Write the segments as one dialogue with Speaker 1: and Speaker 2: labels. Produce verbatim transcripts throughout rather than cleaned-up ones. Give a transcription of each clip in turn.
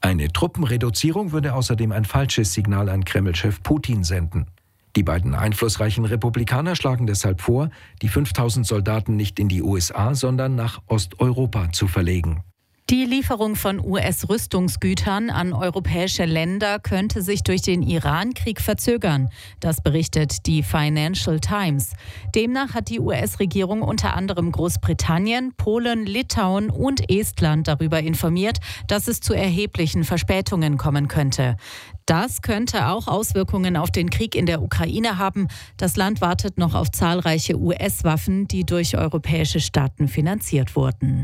Speaker 1: Eine Truppenreduzierung würde außerdem ein falsches Signal an Kreml-Chef Putin senden. Die beiden einflussreichen Republikaner schlagen deshalb vor, die fünftausend Soldaten nicht in die U S A, sondern nach Osteuropa zu verlegen.
Speaker 2: Die Lieferung von U S-Rüstungsgütern an europäische Länder könnte sich durch den Iran-Krieg verzögern. Das berichtet die Financial Times. Demnach hat die U S-Regierung unter anderem Großbritannien, Polen, Litauen und Estland darüber informiert, dass es zu erheblichen Verspätungen kommen könnte. Das könnte auch Auswirkungen auf den Krieg in der Ukraine haben. Das Land wartet noch auf zahlreiche U S-Waffen, die durch europäische Staaten finanziert wurden.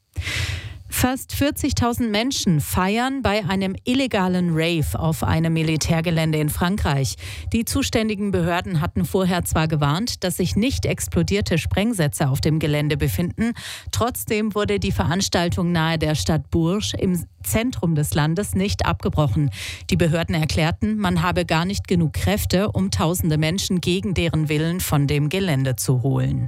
Speaker 2: Fast vierzigtausend Menschen feiern bei einem illegalen Rave auf einem Militärgelände in Frankreich. Die zuständigen Behörden hatten vorher zwar gewarnt, dass sich nicht explodierte Sprengsätze auf dem Gelände befinden. Trotzdem wurde die Veranstaltung nahe der Stadt Bourges im Zentrum des Landes nicht abgebrochen. Die Behörden erklärten, man habe gar nicht genug Kräfte, um tausende Menschen gegen deren Willen von dem Gelände zu holen.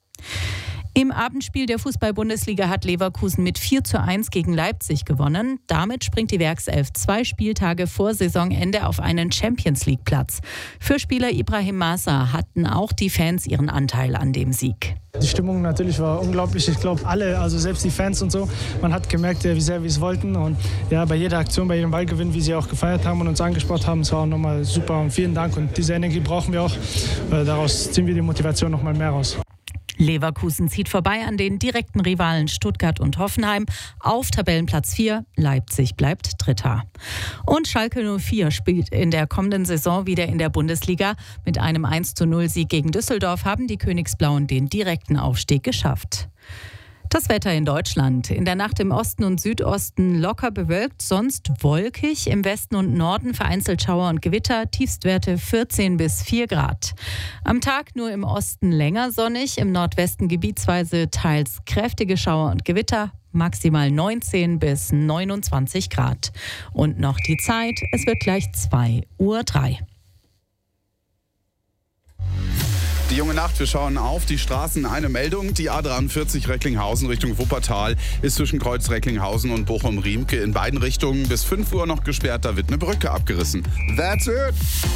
Speaker 2: Im Abendspiel der Fußball-Bundesliga hat Leverkusen mit vier zu eins gegen Leipzig gewonnen. Damit springt die Werkself zwei Spieltage vor Saisonende auf einen Champions-League-Platz. Für Spieler Ibrahim Massa hatten auch die Fans ihren Anteil an dem Sieg.
Speaker 3: Die Stimmung natürlich war unglaublich. Ich glaube, alle, also selbst die Fans und so, man hat gemerkt, wie sehr wir es wollten. Und ja, bei jeder Aktion, bei jedem Ballgewinn, wie sie auch gefeiert haben und uns angesprochen haben, es war auch nochmal super. Und vielen Dank. Und diese Energie brauchen wir auch. Daraus ziehen wir die Motivation nochmal mehr raus.
Speaker 2: Leverkusen zieht vorbei an den direkten Rivalen Stuttgart und Hoffenheim auf Tabellenplatz vier. Leipzig bleibt Dritter. Und Schalke null vier spielt in der kommenden Saison wieder in der Bundesliga. Mit einem eins zu null Sieg gegen Düsseldorf haben die Königsblauen den direkten Aufstieg geschafft. Das Wetter in Deutschland. In der Nacht im Osten und Südosten locker bewölkt, sonst wolkig. Im Westen und Norden vereinzelt Schauer und Gewitter. Tiefstwerte vierzehn bis vier Grad. Am Tag nur im Osten länger sonnig. Im Nordwesten gebietsweise teils kräftige Schauer und Gewitter. Maximal neunzehn bis neunundzwanzig Grad. Und noch die Zeit. Es wird gleich zwei Uhr drei.
Speaker 4: Die junge Nacht, wir schauen auf die Straßen. Eine Meldung, die A dreiundvierzig Recklinghausen Richtung Wuppertal ist zwischen Kreuz Recklinghausen und Bochum-Riemke in beiden Richtungen bis fünf Uhr noch gesperrt. Da wird eine Brücke abgerissen. That's it!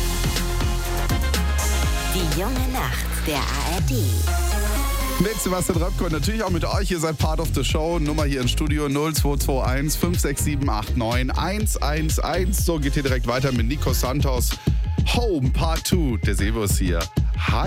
Speaker 5: Die junge Nacht, der A R D.
Speaker 4: Mit Sebastian Röpke und natürlich auch mit euch. Ihr seid Part of the Show. Nummer hier im Studio null zwei zwei eins fünf sechs sieben acht neun eins eins eins. So geht hier direkt weiter mit Nico Santos. Home Part zwei. Der Sebo ist hier. Hi.